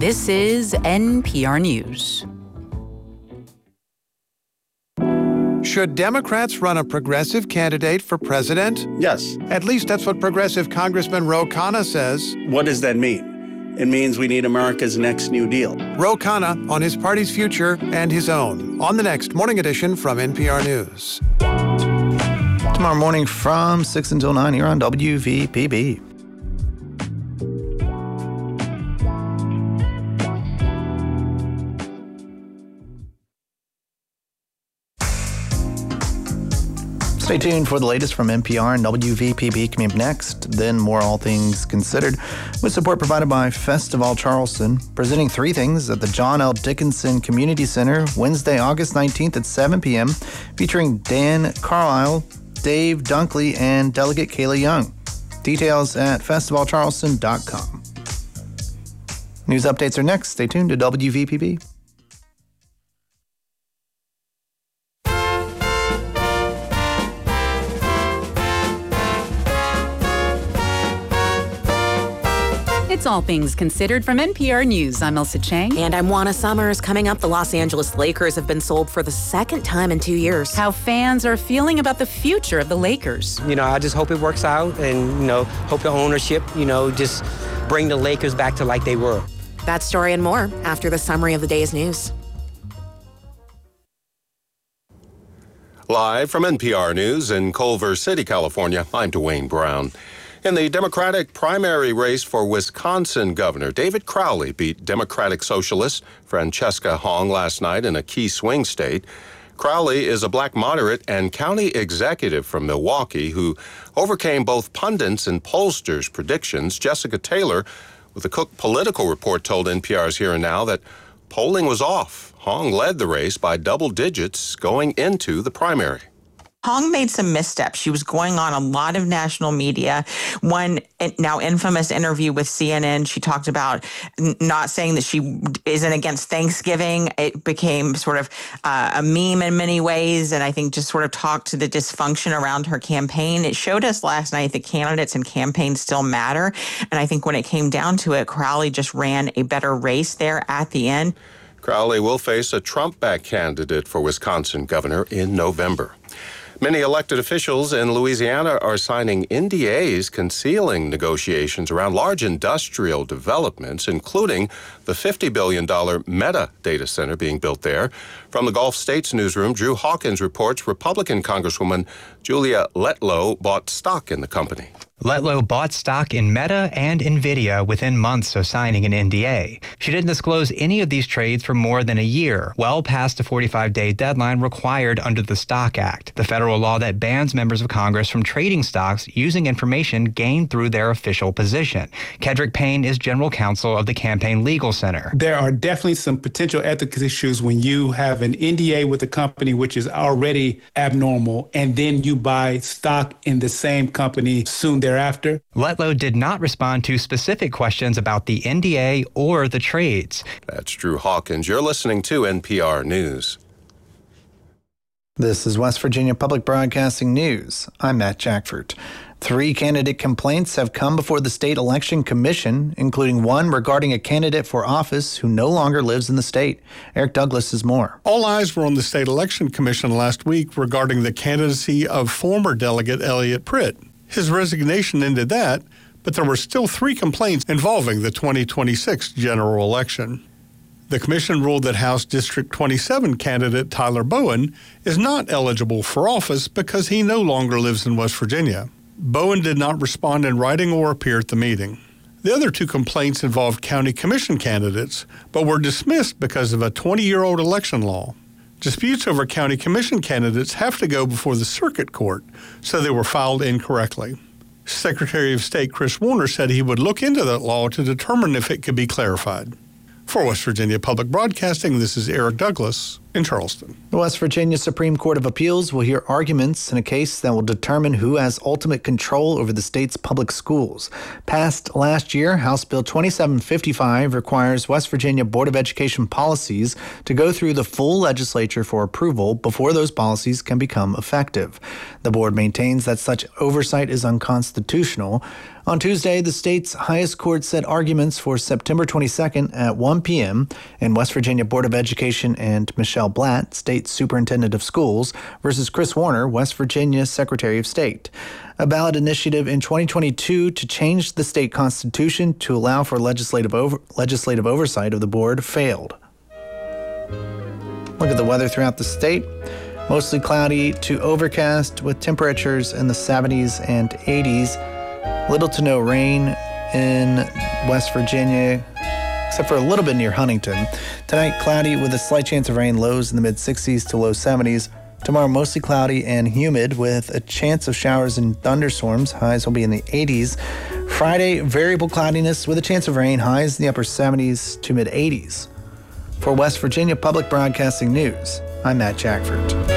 This is NPR News. Should Democrats run a progressive candidate for president? Yes. At least that's what progressive Congressman Ro Khanna says. What does that mean? It means we need America's next New Deal. Ro Khanna on his party's future and his own on the next Morning Edition from NPR News. Tomorrow morning from 6 until 9 here on WVPB. Stay tuned for the latest from NPR and WVPB coming up next. Then more All Things Considered with support provided by Festival Charleston, presenting Three Things at the John L. Dickinson Community Center Wednesday, August 19th at 7 p.m., featuring Dan Carlisle, Dave Dunkley, and Delegate Kayla Young. Details at festivalcharleston.com. News updates are next. Stay tuned to WVPB. It's All Things Considered from NPR News. I'm Elsa Chang. And I'm Juana Summers. Coming up, the Los Angeles Lakers have been sold for the second time in 2 years. How fans are feeling about the future of the Lakers. I just hope it works out and, hope the ownership, just bring the Lakers back to like they were. That story and more after the summary of the day's news. Live from NPR News in Culver City, California, I'm Dwayne Brown. In the Democratic primary race for Wisconsin governor, David Crowley beat Democratic Socialist Francesca Hong last night in a key swing state. Crowley is a black moderate and county executive from Milwaukee who overcame both pundits and pollsters' predictions. Jessica Taylor with the Cook Political Report told NPR's Here and Now that polling was off. Hong led the race by double digits going into the primary. Hong made some missteps. She was going on a lot of national media. One now infamous interview with CNN, she talked about not saying that she isn't against Thanksgiving. It became sort of a meme in many ways, and I think just sort of talked to the dysfunction around her campaign. It showed us last night that candidates and campaigns still matter, and I think when it came down to it, Crowley just ran a better race there at the end. Crowley will face a Trump-backed candidate for Wisconsin governor in November. Many elected officials in Louisiana are signing NDAs concealing negotiations around large industrial developments, including the $50 billion Meta data center being built there. From the Gulf States newsroom, Drew Hawkins reports Republican Congresswoman Julia Letlow bought stock in the company. Letlow bought stock in Meta and NVIDIA within months of signing an NDA. She didn't disclose any of these trades for more than a year, well past the 45-day deadline required under the Stock Act, the federal law that bans members of Congress from trading stocks using information gained through their official position. Kedrick Payne is general counsel of the Campaign Legal Center. There are definitely some potential ethical issues when you have an NDA with a company which is already abnormal, and then you buy stock in the same company soon thereafter. Letlow did not respond to specific questions about the NDA or the trades. That's Drew Hawkins. You're listening to NPR News. This is West Virginia Public Broadcasting News. I'm Matt Jackford. 3 candidate complaints have come before the State Election Commission, including one regarding a candidate for office who no longer lives in the state. Eric Douglas has more. All eyes were on the State Election Commission last week regarding the candidacy of former delegate Elliot Pritt. His resignation ended that, but there were still 3 complaints involving the 2026 general election. The commission ruled that House District 27 candidate Tyler Bowen is not eligible for office because he no longer lives in West Virginia. Bowen did not respond in writing or appear at the meeting. The other 2 complaints involved county commission candidates, but were dismissed because of a 20-year-old election law. Disputes over county commission candidates have to go before the circuit court, so they were filed incorrectly. Secretary of State Chris Warner said he would look into that law to determine if it could be clarified. For West Virginia Public Broadcasting, this is Eric Douglas in Charleston. The West Virginia Supreme Court of Appeals will hear arguments in a case that will determine who has ultimate control over the state's public schools. Passed last year, House Bill 2755 requires West Virginia Board of Education policies to go through the full legislature for approval before those policies can become effective. The board maintains that such oversight is unconstitutional. On Tuesday, the state's highest court set arguments for September 22nd at 1 p.m. in West Virginia Board of Education and Michelle Blatt, State Superintendent of Schools, versus Chris Warner, West Virginia Secretary of State. A ballot initiative in 2022 to change the state constitution to allow for legislative oversight of the board failed. Look at the weather throughout the state. Mostly cloudy to overcast with temperatures in the 70s and 80s. Little to no rain in West Virginia, except for a little bit near Huntington. Tonight, cloudy with a slight chance of rain, lows in the mid-60s to low 70s. Tomorrow, mostly cloudy and humid with a chance of showers and thunderstorms. Highs will be in the 80s. Friday, variable cloudiness with a chance of rain. Highs in the upper 70s to mid-80s. For West Virginia Public Broadcasting News, I'm Matt Jackford.